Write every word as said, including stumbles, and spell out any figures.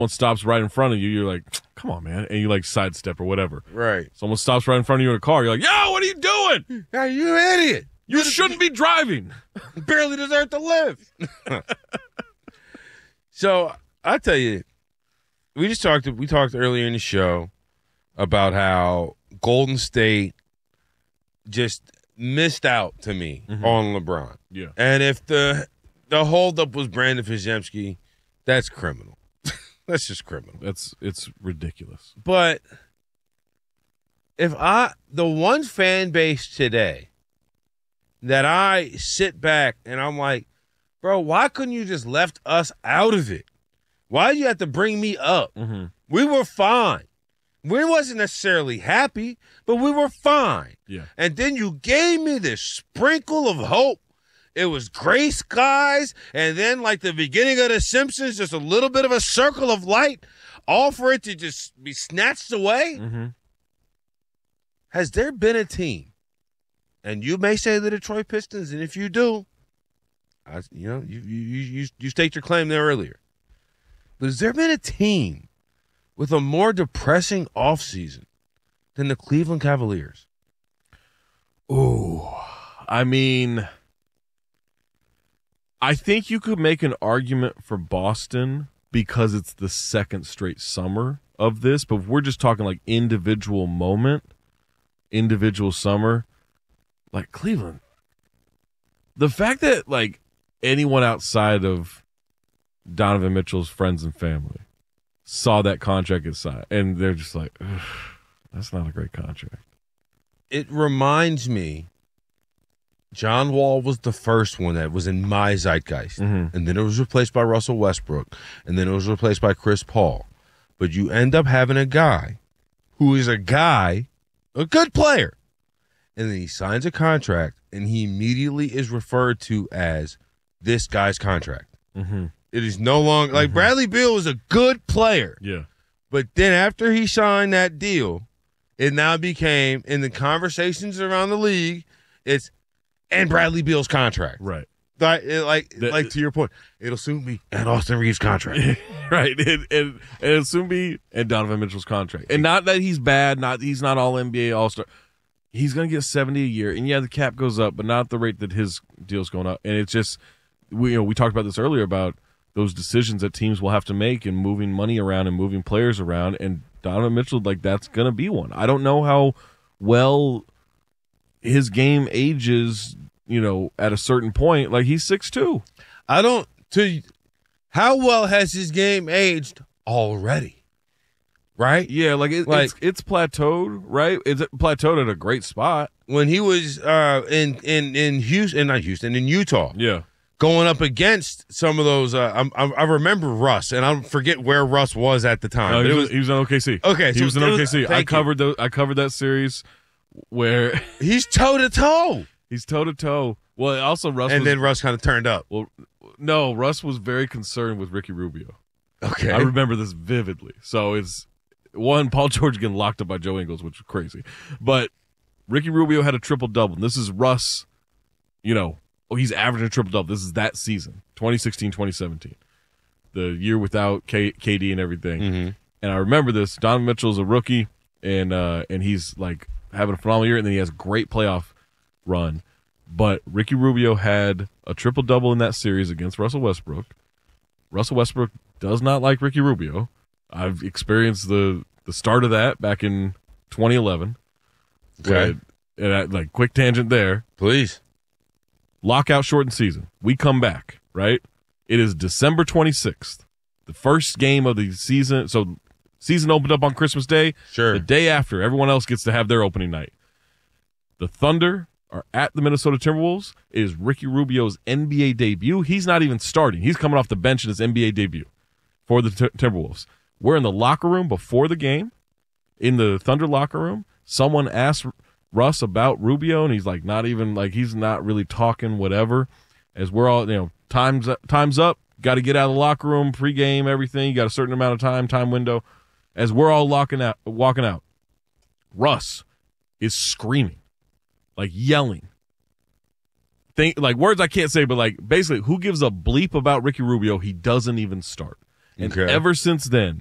someone stops right in front of you, you're like, come on, man. And you like sidestep or whatever. Right. Someone stops right in front of you in a car. You're like, yo, what are you doing? Are you an idiot? You You shouldn't be driving. barely deserve to live. So I tell you, we just talked. We talked earlier in the show about how Golden State just missed out to me mm-hmm. on LeBron. Yeah. And if the the holdup was Brandon Fizemski, that's criminal. That's just criminal. That's it's ridiculous. But if I the one fan base today that I sit back and I'm like, bro, why couldn't you just left us out of it? Why do you have to bring me up? Mm-hmm. We were fine. We wasn't necessarily happy, but we were fine. Yeah. And then you gave me this sprinkle of hope. It was gray skies, and then like the beginning of The Simpsons, just a little bit of a circle of light, all for it to just be snatched away. Mm-hmm. Has there been a team, and you may say the Detroit Pistons, and if you do, I, you know, you, you, you, you staked your claim there earlier. But has there been a team with a more depressing offseason than the Cleveland Cavaliers? Ooh, I mean, I think you could make an argument for Boston because it's the second straight summer of this, but if we're just talking like individual moment, individual summer, like Cleveland. The fact that like anyone outside of Donovan Mitchell's friends and family saw that contract get signed, and they're just like, that's not a great contract. It reminds me, John Wall was the first one that was in my zeitgeist, mm-hmm. and then it was replaced by Russell Westbrook, and then it was replaced by Chris Paul. But you end up having a guy who is a guy, a good player, and then he signs a contract, and he immediately is referred to as this guy's contract. Mm-hmm. It is no longer like mm-hmm. Bradley Beal was a good player. Yeah. But then after he signed that deal, it now became in the conversations around the league, it's and Bradley Beal's contract. Right. Like, it, like, the, like to your point, it'll soon be and Austin Reeves' contract. Right. And, and, and it'll soon be and Donovan Mitchell's contract. And not that he's bad, not he's not all N B A all-star. He's going to get seventy a year. And yeah, the cap goes up, but not at the rate that his deal's going up. And it's just, we, you know, we talked about this earlier about those decisions that teams will have to make and moving money around and moving players around. And Donovan Mitchell, like, that's going to be one. I don't know how well his game ages, you know, at a certain point. Like, he's six two. I don't – to how well has his game aged already? Right? Yeah, like, it, like it's, it's plateaued, right? It's plateaued at a great spot. When he was uh, in, in, in Houston – not Houston, in Utah. Yeah. Going up against some of those, uh, I, I remember Russ, and I forget where Russ was at the time. No, but he, it was, was, he was in O K C. Okay, he so was in O K C. I covered the, I covered that series where he's toe to toe. He's toe to toe. Well, also Russ, and was, then Russ kind of turned up. Well, no, Russ was very concerned with Ricky Rubio. Okay, I remember this vividly. So it's one, Paul George getting locked up by Joe Ingles, which was crazy, but Ricky Rubio had a triple double. And this is Russ, you know. Oh, he's averaging a triple-double. This is that season, twenty sixteen twenty seventeen, the year without K- KD and everything. Mm-hmm. And I remember this. Donovan Mitchell's a rookie, and uh, and he's, like, having a phenomenal year, and then he has a great playoff run. But Ricky Rubio had a triple-double in that series against Russell Westbrook. Russell Westbrook does not like Ricky Rubio. I've experienced the, the start of that back in twenty eleven. Okay. Where, and I, like, quick tangent there. Please. Lockout shortened season. We come back, right? It is December twenty-sixth, the first game of the season. So season opened up on Christmas Day. Sure. The day after, everyone else gets to have their opening night. The Thunder are at the Minnesota Timberwolves. It is Ricky Rubio's N B A debut. He's not even starting. He's coming off the bench in his N B A debut for the t- Timberwolves. We're in the locker room before the game. In the Thunder locker room, someone asked Russ about Rubio, and he's like, not even like he's not really talking, whatever. As we're all, you know, time's time's up. Got to get out of the locker room, pregame, everything. You got a certain amount of time, time window. As we're all locking out, walking out, Russ is screaming, like yelling, think like words I can't say, but like basically, who gives a bleep about Ricky Rubio? He doesn't even start. And Okay. ever since then,